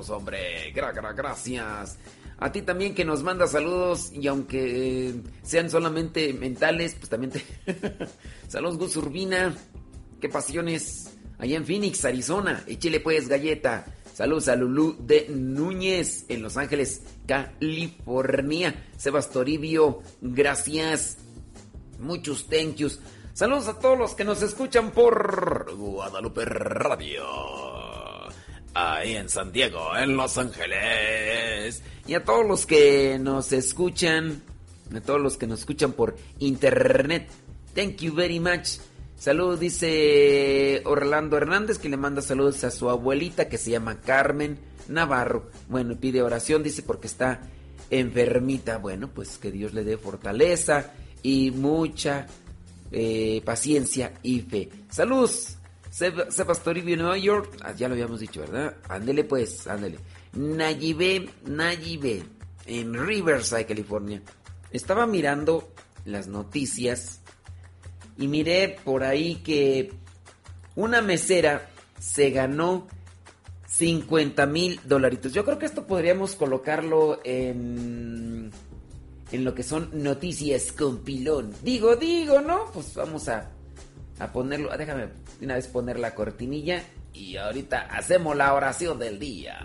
saludos, hombre. Gracias. A ti también que nos manda saludos y aunque sean solamente mentales, pues también te... Saludos, Gus Urbina. Qué pasiones. Allá en Phoenix, Arizona. Échele pues, galleta. Saludos a Lulú de Núñez en Los Ángeles, California. Sebas Toribio, gracias. Muchos thank yous. Saludos a todos los que nos escuchan por Guadalupe Radio. Ahí en San Diego, en Los Ángeles. Y a todos los que nos escuchan, por internet. Thank you very much. Saludos, dice Orlando Hernández, que le manda saludos a su abuelita que se llama Carmen Navarro. Bueno, pide oración, dice, porque está enfermita. Bueno, pues que Dios le dé fortaleza y mucha paciencia y fe. Saludos, Sebas Toribio, Nueva York. Ya lo habíamos dicho, ¿verdad? Ándele pues, ándele. Nayibe, en Riverside, California. Estaba mirando las noticias y miré por ahí que una mesera se ganó $50,000. Yo creo que esto podríamos colocarlo en lo que son noticias con pilón. Digo, ¿no? Pues vamos a ponerlo. Déjame de una vez poner la cortinilla y ahorita hacemos la oración del día.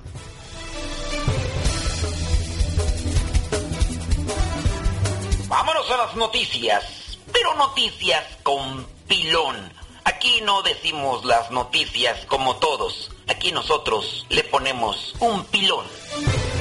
Vámonos a las noticias, pero noticias con pilón. Aquí no decimos las noticias como todos. Aquí nosotros le ponemos un pilón.